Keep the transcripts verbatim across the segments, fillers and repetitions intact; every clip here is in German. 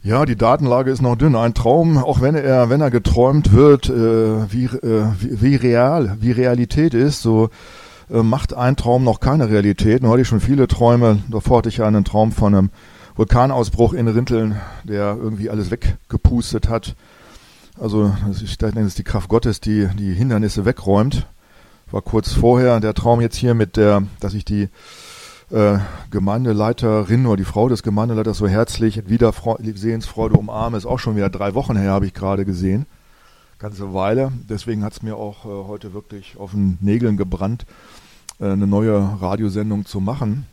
Ja, die Datenlage ist noch dünn. Ein Traum, auch wenn er, wenn er geträumt wird, äh, wie, äh, wie, wie real, wie Realität ist, so äh, macht ein Traum noch keine Realität. Nun hatte ich schon viele Träume. Davor hatte ich ja einen Traum von einem Vulkanausbruch in Rinteln, der irgendwie alles weggepustet hat. Also ich nenne es die Kraft Gottes, die die Hindernisse wegräumt. War kurz vorher der Traum jetzt hier mit der, dass ich die äh, Gemeindeleiterin oder die Frau des Gemeindeleiters so herzlich wieder Sehensfreude umarme, ist auch schon wieder drei Wochen her, habe ich gerade gesehen. Ganze Weile. Deswegen hat es mir auch äh, heute wirklich auf den Nägeln gebrannt, äh, eine neue Radiosendung zu machen.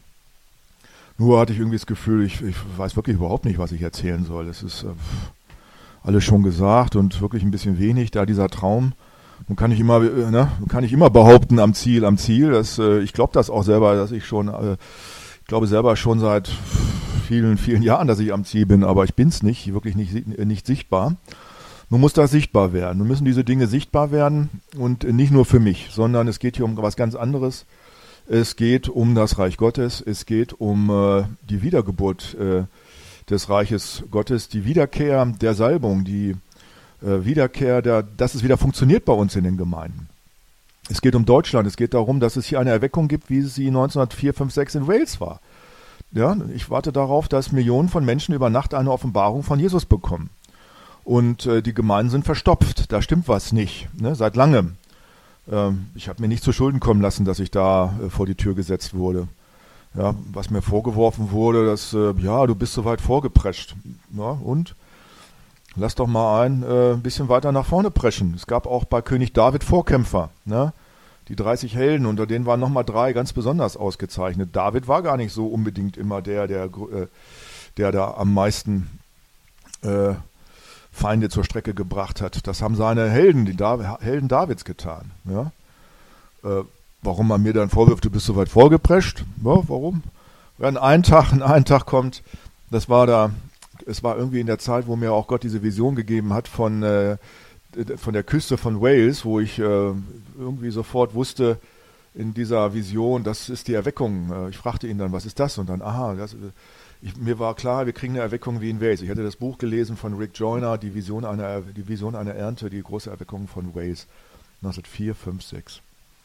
Nur hatte ich irgendwie das Gefühl, ich, ich weiß wirklich überhaupt nicht, was ich erzählen soll. Es ist äh, alles schon gesagt und wirklich ein bisschen wenig, da dieser Traum. Nun kann ich immer, äh, ne, kann ich immer behaupten, am Ziel, am Ziel. Das, äh, ich glaube das auch selber, dass ich schon, äh, ich glaube selber schon seit vielen, vielen Jahren, dass ich am Ziel bin, aber ich bin es nicht, wirklich nicht, nicht sichtbar. Nun muss das sichtbar werden. Nun müssen diese Dinge sichtbar werden und nicht nur für mich, sondern es geht hier um was ganz anderes. Es geht um das Reich Gottes, es geht um äh, die Wiedergeburt äh, des Reiches Gottes, die Wiederkehr der Salbung, die äh, Wiederkehr, der, dass es wieder funktioniert bei uns in den Gemeinden. Es geht um Deutschland, es geht darum, dass es hier eine Erweckung gibt, wie es sie neunzehnhundertvier, fünf, sechs in Wales war. Ja, ich warte darauf, dass Millionen von Menschen über Nacht eine Offenbarung von Jesus bekommen. Und äh, die Gemeinden sind verstopft, da stimmt was nicht, ne, seit langem. Ähm, ich habe mir nicht zu Schulden kommen lassen, dass ich da äh, vor die Tür gesetzt wurde. Ja, was mir vorgeworfen wurde, dass, äh, ja, du bist so weit vorgeprescht. Ja, und? Lass doch mal ein äh, bisschen weiter nach vorne preschen. Es gab auch bei König David Vorkämpfer, ne? Die dreißig Helden, unter denen waren nochmal drei ganz besonders ausgezeichnet. David war gar nicht so unbedingt immer der, der, äh, der da am meisten äh, Feinde zur Strecke gebracht hat. Das haben seine Helden, die Dav- Helden Davids getan. Ja? Äh, warum man mir dann vorwirft, du bist so weit vorgeprescht? Ja, warum? Wenn ein Tag, in einen Tag kommt, das war da, es war irgendwie in der Zeit, wo mir auch Gott diese Vision gegeben hat von, äh, von der Küste von Wales, wo ich äh, irgendwie sofort wusste, in dieser Vision, das ist die Erweckung. Äh, ich fragte ihn dann, was ist das? Und dann, aha, das, ich, mir war klar, wir kriegen eine Erweckung wie in Wales. Ich hatte das Buch gelesen von Rick Joyner, die Vision einer, die Vision einer Ernte, die große Erweckung von Wales, neunzehnhundertvier, fünf, sechs.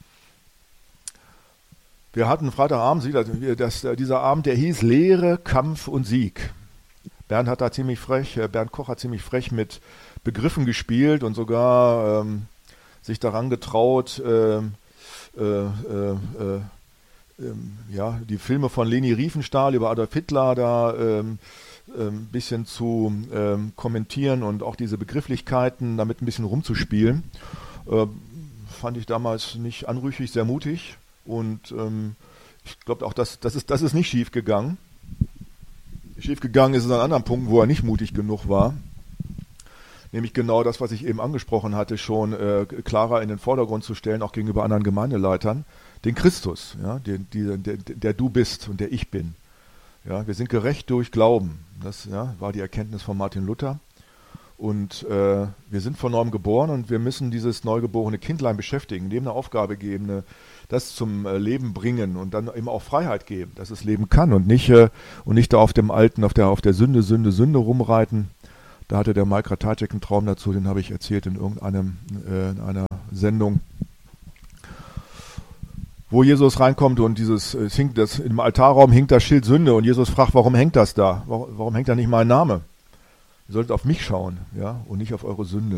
Wir hatten Freitagabend, das, das, dieser Abend, der hieß Lehre, Kampf und Sieg. Bernd hat da ziemlich frech, Bernd Koch hat ziemlich frech mit Begriffen gespielt und sogar ähm, sich daran getraut, ähm, äh, äh, äh, ähm, ja, die Filme von Leni Riefenstahl über Adolf Hitler da ähm, ein ähm, bisschen zu ähm, kommentieren und auch diese Begrifflichkeiten damit ein bisschen rumzuspielen. Äh, fand ich damals nicht anrüchig, sehr mutig und ähm, ich glaube auch, dass, das, ist, das ist nicht schief gegangen. Schief gegangen ist es an anderen Punkten, wo er nicht mutig genug war. Nämlich genau das, was ich eben angesprochen hatte, schon äh, klarer in den Vordergrund zu stellen, auch gegenüber anderen Gemeindeleitern, den Christus, ja, den, die, der, der du bist und der ich bin. Ja, wir sind gerecht durch Glauben. Das ja, war die Erkenntnis von Martin Luther. Und äh, wir sind von neuem geboren und wir müssen dieses neugeborene Kindlein beschäftigen, dem eine Aufgabe geben, eine, das zum äh, Leben bringen und dann eben auch Freiheit geben, dass es leben kann und nicht, äh, und nicht da auf dem Alten, auf der, auf der Sünde, Sünde, Sünde rumreiten. Da hatte der Mike Ratajczyk einen Traum dazu, den habe ich erzählt in irgendeinem äh, in einer Sendung, wo Jesus reinkommt und dieses, es hinkt das, im Altarraum hinkt das Schild Sünde und Jesus fragt, warum hängt das da? Warum, warum hängt da nicht mein Name? Ihr solltet auf mich schauen, ja, und nicht auf eure Sünde.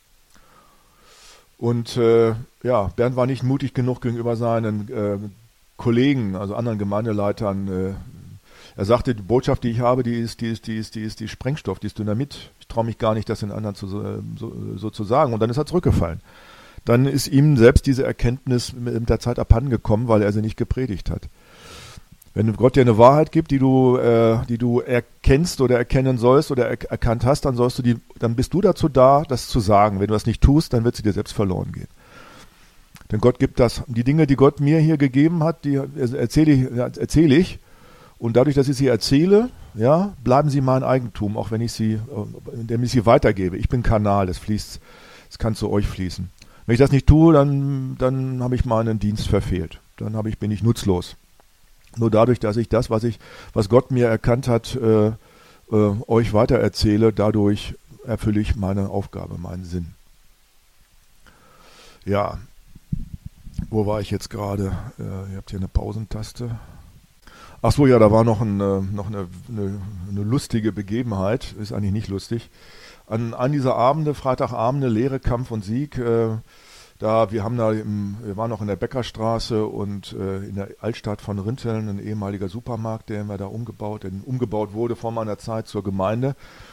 Und äh, ja, Bernd war nicht mutig genug gegenüber seinen äh, Kollegen, also anderen Gemeindeleitern. Äh, er sagte, die Botschaft, die ich habe, die ist, die ist, die ist, die ist, die ist Sprengstoff, die ist Dynamit. Ich traue mich gar nicht, das den anderen zu, so, so zu sagen. Und dann ist er zurückgefallen. Dann ist ihm selbst diese Erkenntnis mit der Zeit abhanden gekommen, weil er sie nicht gepredigt hat. Wenn Gott dir eine Wahrheit gibt, die du, äh, die du erkennst oder erkennen sollst oder er- erkannt hast, dann sollst du die, dann bist du dazu da, das zu sagen. Wenn du das nicht tust, dann wird sie dir selbst verloren gehen. Denn Gott gibt das, die Dinge, die Gott mir hier gegeben hat, die erzähle ich, erzähle ich. Und dadurch, dass ich sie erzähle, ja, bleiben sie mein Eigentum, auch wenn ich sie, indem ich sie weitergebe. Ich bin Kanal, das fließt, es kann zu euch fließen. Wenn ich das nicht tue, dann, dann habe ich meinen Dienst verfehlt. Dann habe ich, bin ich nutzlos. Nur dadurch, dass ich das, was ich, was Gott mir erkannt hat, äh, äh, euch weitererzähle. Dadurch erfülle ich meine Aufgabe, meinen Sinn. Ja, wo war ich jetzt gerade? Äh, ihr habt hier eine Pausentaste. Ach so, ja, da war noch, ein, äh, noch eine, eine, eine lustige Begebenheit. Ist eigentlich nicht lustig. An, an dieser Abende, Freitagabende, Lehre, Kampf und Sieg, äh, da, wir haben da im, wir waren noch in der Bäckerstraße und äh, in der Altstadt von Rinteln, ein ehemaliger Supermarkt, der wir da umgebaut, der umgebaut wurde vor meiner Zeit zur Gemeinde.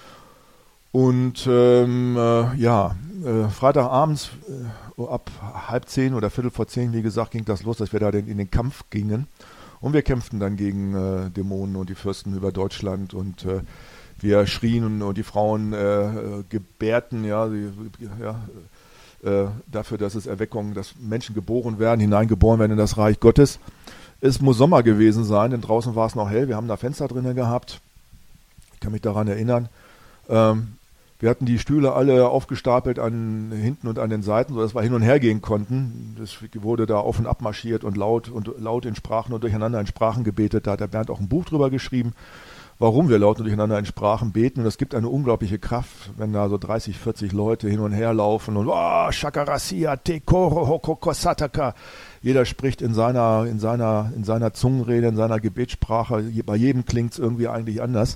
Und ähm, äh, ja, äh, Freitagabends äh, ab halb zehn oder viertel vor zehn, wie gesagt, ging das los, dass wir da den, in den Kampf gingen. Und wir kämpften dann gegen äh, Dämonen und die Fürsten über Deutschland und äh, wir schrien und, und die Frauen äh, gebärten, ja, die, ja äh, dafür, dass es Erweckung, dass Menschen geboren werden, hineingeboren werden in das Reich Gottes. Es muss Sommer gewesen sein, denn draußen war es noch hell. Wir haben da Fenster drinnen gehabt. Ich kann mich daran erinnern. Ähm, wir hatten die Stühle alle aufgestapelt an hinten und an den Seiten, sodass wir hin und her gehen konnten. Das wurde da auf und ab marschiert und laut und laut in Sprachen und durcheinander in Sprachen gebetet. Da hat der Bernd auch ein Buch drüber geschrieben, warum wir laut und durcheinander in Sprachen beten. Und es gibt eine unglaubliche Kraft, wenn da so dreißig, vierzig Leute hin und her laufen und oh, Shakarasia, Tekoro, Hokokosataka. Jeder spricht in seiner, in seiner, in seiner Zungenrede, in seiner Gebetssprache. Bei jedem klingt es irgendwie eigentlich anders.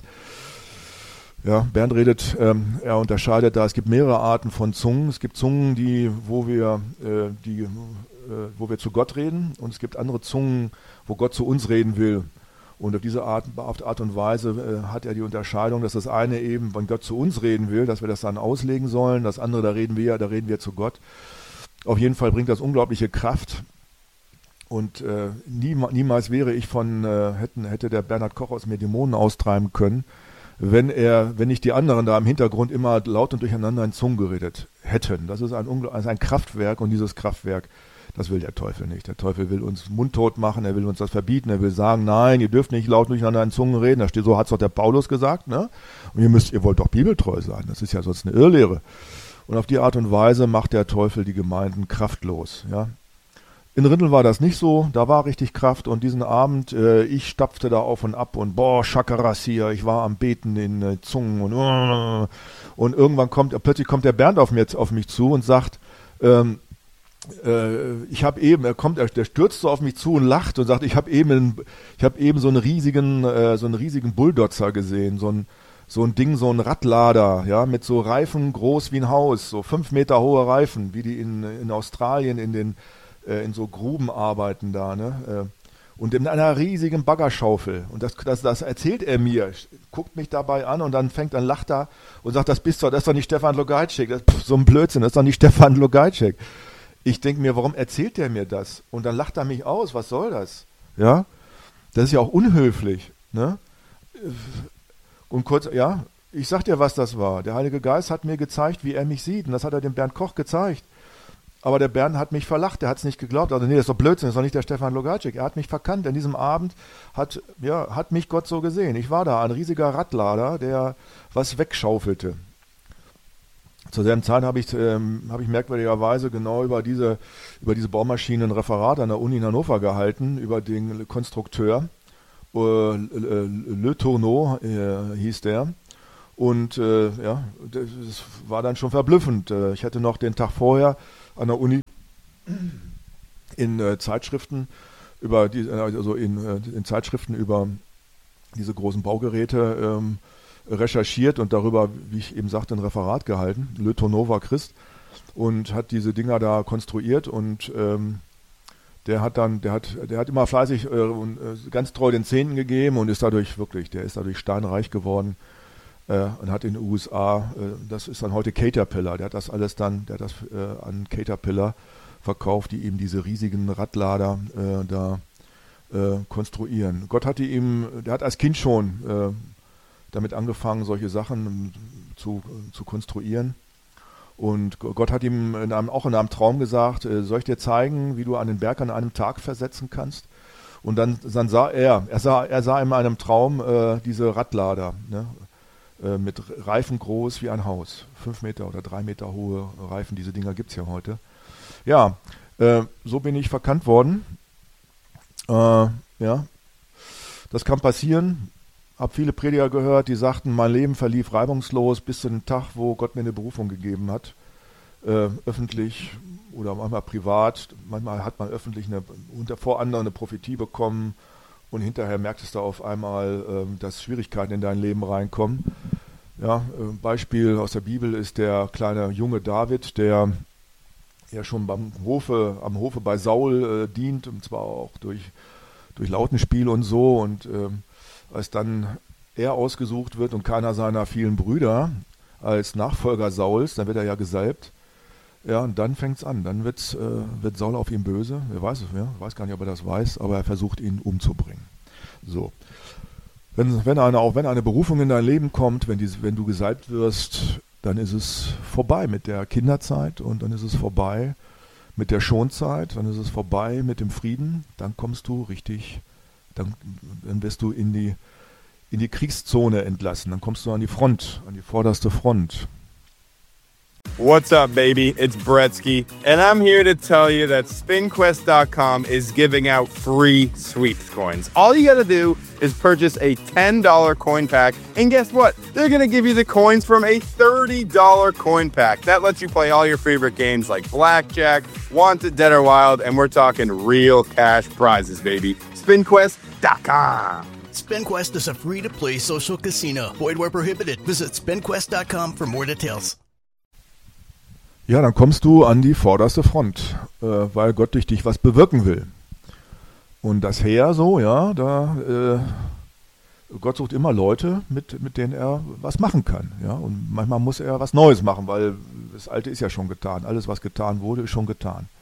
Ja, Bernd redet, ähm, er unterscheidet da, es gibt mehrere Arten von Zungen. Es gibt Zungen, die, wo wir, äh, die, äh, wo wir zu Gott reden, und es gibt andere Zungen, wo Gott zu uns reden will. Und auf diese Art, auf Art und Weise äh, hat er die Unterscheidung, dass das eine eben, wenn Gott zu uns reden will, dass wir das dann auslegen sollen. Das andere, da reden wir, da reden wir zu Gott. Auf jeden Fall bringt das unglaubliche Kraft. Und äh, nie, niemals wäre ich von, äh, hätten, hätte der Bernhard Koch aus mir Dämonen austreiben können, wenn er, wenn nicht die anderen da im Hintergrund immer laut und durcheinander in Zungen geredet hätten. Das ist ein, Ungl- also ein Kraftwerk, und dieses Kraftwerk, das will der Teufel nicht. Der Teufel will uns mundtot machen, er will uns das verbieten, er will sagen, nein, ihr dürft nicht laut durcheinander in Zungen reden. Da steht, so hat es doch der Paulus gesagt, ne? Und ihr müsst, ihr wollt doch bibeltreu sein. Das ist ja sonst eine Irrlehre. Und auf die Art und Weise macht der Teufel die Gemeinden kraftlos, ja. In Rinteln war das nicht so, da war richtig Kraft, und diesen Abend, äh, ich stapfte da auf und ab und boah, Shakarasia, ich war am Beten in äh, Zungen und uh, und irgendwann kommt, plötzlich kommt der Bernd auf, mir, auf mich zu und sagt, ähm, äh, ich habe eben, er kommt, er, der stürzt so auf mich zu und lacht und sagt, ich habe eben, ich habe eben so einen riesigen, äh, so einen riesigen Bulldozer gesehen, so ein so ein Ding, so ein Radlader, ja, mit so Reifen groß wie ein Haus, so fünf Meter hohe Reifen, wie die in, in Australien in den in so Gruben arbeiten da, ne? Und in einer riesigen Baggerschaufel. Und das, das, das erzählt er mir, guckt mich dabei an und dann fängt an, lacht er und sagt, das bist doch, das ist doch nicht Stefan Logajcik, das ist so ein Blödsinn, das ist doch nicht Stefan Logajcik. Ich denke mir, warum erzählt der mir das? Und dann lacht er mich aus, was soll das? Ja, das ist ja auch unhöflich, ne? Und kurz, ja, ich sag dir, was das war. Der Heilige Geist hat mir gezeigt, wie er mich sieht, und das hat er dem Bernd Koch gezeigt. Aber der Bernd hat mich verlacht, der hat es nicht geglaubt. Also nee, das ist doch Blödsinn, das ist doch nicht der Stefan Logajcik. Er hat mich verkannt. An diesem Abend hat, ja, hat mich Gott so gesehen. Ich war da, ein riesiger Radlader, der was wegschaufelte. Zur selben Zeit habe ich, ähm, hab ich merkwürdigerweise genau über diese, über diese Baumaschinen ein Referat an der Uni in Hannover gehalten, über den Konstrukteur. Äh, Le Tourneau äh, hieß der. Und äh, ja, das war dann schon verblüffend. Ich hatte noch den Tag vorher an der Uni in äh, Zeitschriften über die, also in, äh, in Zeitschriften über diese großen Baugeräte ähm, recherchiert und darüber, wie ich eben sagte, ein Referat gehalten. Le Tourneau war Christ und hat diese Dinger da konstruiert, und ähm, der hat dann, der hat, der hat immer fleißig äh, und äh, ganz treu den Zehnten gegeben und ist dadurch wirklich, der ist dadurch steinreich geworden. Und hat in den U S A, das ist dann heute Caterpillar, der hat das alles dann, der hat das äh, an Caterpillar verkauft, die eben diese riesigen Radlader äh, da äh, konstruieren. Gott hatte ihm, der hat als Kind schon äh, damit angefangen, solche Sachen zu, zu konstruieren. Und Gott hat ihm in einem, auch in einem Traum gesagt, äh, soll ich dir zeigen, wie du einen Berg an einem Tag versetzen kannst? Und dann, dann sah er, er sah, er sah in einem Traum äh, diese Radlader, ne? Mit Reifen groß wie ein Haus. Fünf Meter oder drei Meter hohe Reifen, diese Dinger gibt es ja heute. Ja, äh, so bin ich verkannt worden. Äh, ja, das kann passieren. habe viele Prediger gehört, die sagten, mein Leben verlief reibungslos bis zu dem Tag, wo Gott mir eine Berufung gegeben hat. Äh, öffentlich oder manchmal privat. Manchmal hat man öffentlich eine, unter vor anderen eine Prophetie bekommen und hinterher merktest du auf einmal, äh, dass Schwierigkeiten in dein Leben reinkommen. Ja, äh, Beispiel aus der Bibel ist der kleine junge David, der ja schon beim Hofe, am Hofe bei Saul äh, dient, und zwar auch durch, durch Lautenspiel und so. Und äh, als dann er ausgesucht wird und keiner seiner vielen Brüder als Nachfolger Sauls, dann wird er ja gesalbt. Ja, und dann fängt es an. Dann wird's, äh, wird Saul auf ihn böse. Wer weiß es, ja? Ich weiß gar nicht, ob er das weiß, aber er versucht, ihn umzubringen. So. Wenn, wenn, eine, auch wenn eine Berufung in dein Leben kommt, wenn, die, wenn du gesalbt wirst, dann ist es vorbei mit der Kinderzeit und dann ist es vorbei mit der Schonzeit, dann ist es vorbei mit dem Frieden. Dann kommst du richtig, dann, dann wirst du in die, in die Kriegszone entlassen. Dann kommst du an die Front, an die vorderste Front. What's up, baby? It's Bretsky, and I'm here to tell you that spin quest dot com is giving out free sweeps coins. All you gotta do is purchase a ten dollar coin pack, and guess what? They're gonna give you the coins from a thirty dollar coin pack. That lets you play all your favorite games like Blackjack, Wanted, Dead or Wild, and we're talking real cash prizes, baby. spin quest dot com. SpinQuest is a free-to-play social casino. Void where prohibited. Visit spin quest dot com for more details. Ja, dann kommst du an die vorderste Front, äh, weil Gott durch dich was bewirken will. Und das Heer so, ja, da äh, Gott sucht immer Leute, mit, mit denen er was machen kann. Ja? Und manchmal muss er was Neues machen, weil das Alte ist ja schon getan. Alles, was getan wurde, ist schon getan.